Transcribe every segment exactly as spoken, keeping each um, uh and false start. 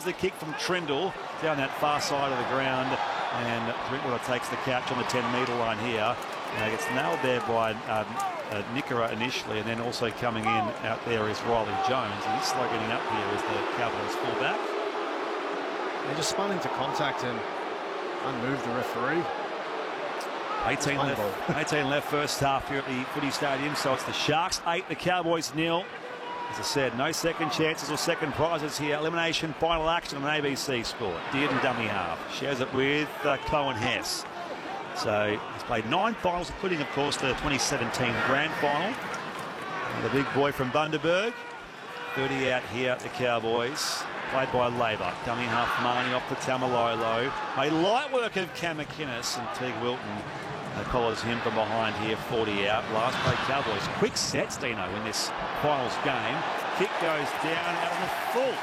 is the kick from Trindle down that far side of the ground, and Drinkwater takes the catch on the ten metre line here. Uh, gets nailed there by um, uh, Nickera initially, and then also coming in out there is Riley Jones. He's slow getting up here as the Cowboys fall back. They just spun into contact and unmoved the referee. eighteen left, eighteen left first half here at the Footy Stadium. So it's the Sharks eight, the Cowboys nil. As I said, no second chances or second prizes here. Elimination final action on A B C Sport. Dearden dummy half. Shares it with uh, Cohen Hess. So he's played nine finals, including, of course, the twenty seventeen grand final. And the big boy from Bundaberg. thirty out here at the Cowboys. Played by Labour. Dummy half Marnie off the Tamalolo. A light work of Cam McInnes, and Teague Wilton uh, collars him from behind here, forty out. Last play Cowboys. Quick sets, Dino, in this finals game. Kick goes down out on the full.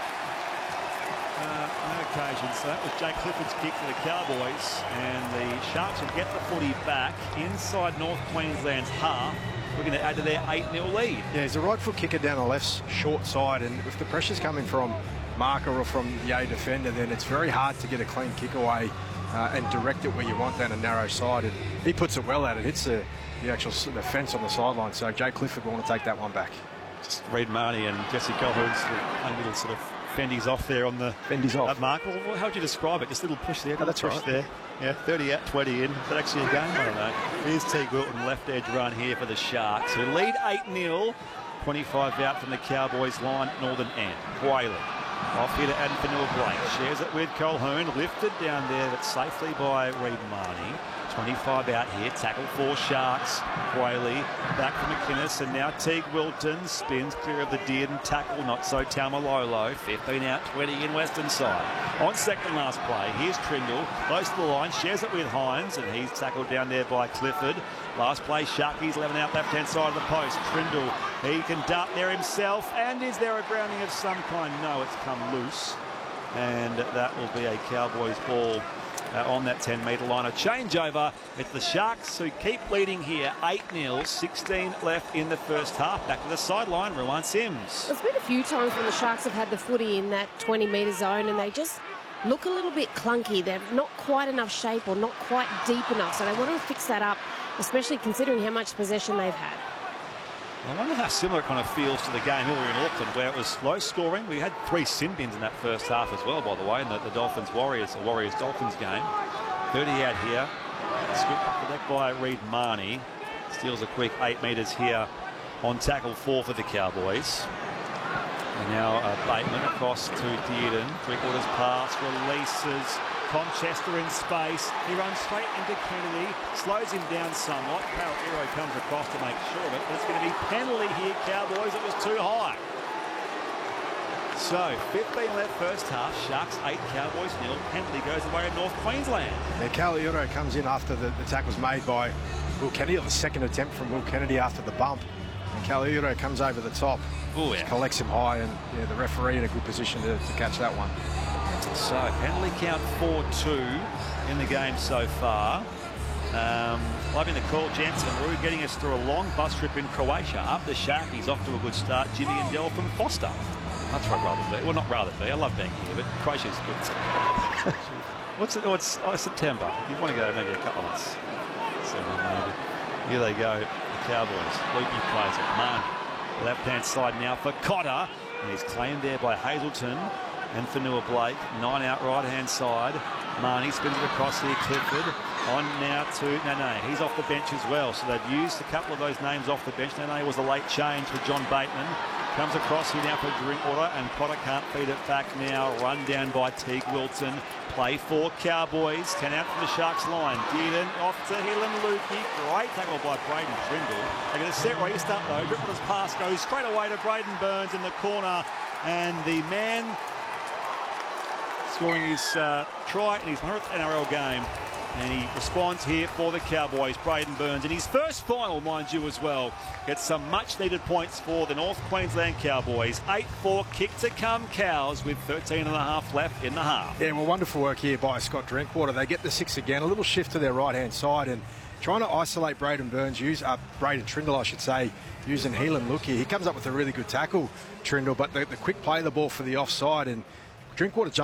Uh, on occasion, so that was Jake Clifford's kick for the Cowboys, and the Sharks will get the footy back inside North Queensland's half, looking to add to their eight nil lead. Yeah, he's a right foot kicker down the left short side, and if the pressure's coming from marker or from the A defender, then it's very hard to get a clean kick away uh, and direct it where you want down a narrow side. And he puts it well out. It hits the, the actual the fence on the sideline, so Jake Clifford will want to take that one back. Just Reid Marnie and Jesse Colhoun's a little sort of Fendy's off there on the Fendy's off. Uh, mark. Well, how would you describe it? Just a little push there. Oh, that's push right. there. Yeah, thirty out, twenty in. Is that actually a game? I don't know. Here's Teague Wilton, left edge run here for the Sharks, who lead eight nil. twenty-five out from the Cowboys line, northern end. Whaley off here to Adam Fanua-Blake. Shares it with Colhoun. Lifted down there, but safely by Reid Marnie. twenty-five out here, tackle for Sharks. Whaley back from McInnes, and now Teague Wilton spins clear of the Dearden tackle, not so Tamalolo. fifteen out, twenty in western side. On second last play, here's Trindle, close to the line, shares it with Hines, and he's tackled down there by Clifford. Last play, Sharkies eleven out left hand side of the post. Trindle, he can dart there himself, and is there a grounding of some kind? No, it's come loose, and that will be a Cowboys ball. Uh, on that ten metre line. A changeover. It's the Sharks who keep leading here, eight nil, sixteen left in the first half. Back to the sideline, Ruan Sims. There's been a few times when the Sharks have had the footy in that twenty metre zone and they just look a little bit clunky. They're not quite enough shape or not quite deep enough, so they want to fix that up, especially considering how much possession they've had. I wonder how similar it kind of feels to the game earlier in Auckland, where it was low scoring. We had three sin bins in that first half as well, by the way, in the, the Dolphins-Warriors, the Warriors-Dolphins game. thirty out here. Scooped up the deck by Reid Marnie. Steals a quick eight metres here on tackle four for the Cowboys. And now uh, Bateman across to Dearden. Three-quarters pass, releases Conchester in space. He runs straight into Kennedy, slows him down somewhat. Carrero comes across to make sure of it, but it's going to be penalty here, Cowboys. It was too high. So, fifteen left first half. Sharks eight, Cowboys nil. Penalty goes away in North Queensland. Yeah, Carrero comes in after the, the tackle was made by Will Kennedy, or the second attempt from Will Kennedy after the bump. And Carrero comes over the top, Ooh, yeah. collects him high, and yeah, the referee in a good position to, to catch that one. So, penalty count four two in the game so far. Um, loving the call, Jansen Rue getting us through a long bus trip in Croatia. Up the Sharkies, off to a good start. Jimmy and Dell from Foster. That's where I'd rather be. Well, not rather be. I love being here, but Croatia's good. What's it? Oh, it's oh, September. You want to go maybe a couple of months. So, maybe. Here they go, the Cowboys. Lukey plays it. Marnie. Left-hand side now for Cotter. And he's claimed there by Hazelton and Fanua-Blake. Nine out right-hand side. Marnie spins it across here. Clifford on now to Nene. He's off the bench as well. So they've used a couple of those names off the bench. Nene was a late change for John Bateman. Comes across here now for Drinkwater, and Cotter can't feed it back now. Run down by Teague Wilton. Play for Cowboys. ten out from the Sharks line. Dearden off to Helen Lukey. Great tackle by Braden Trindle. They're going to set restart though. Drinkwater's pass goes straight away to Braden Burns in the corner. And the man scoring his uh, try in his hundredth N R L game. And he responds here for the Cowboys, Braden Burns. In his first final, mind you, as well. Gets some much-needed points for the North Queensland Cowboys. eight four kick to come Cows with thirteen and a half left in the half. Yeah, well, wonderful work here by Scott Drinkwater. They get the six again. A little shift to their right-hand side and trying to isolate Braden Burns, use uh, Braden Trindle, I should say, using Helen Lukey. He comes up with a really good tackle, Trindle, but the, the quick play of the ball for the offside, and Drinkwater jumps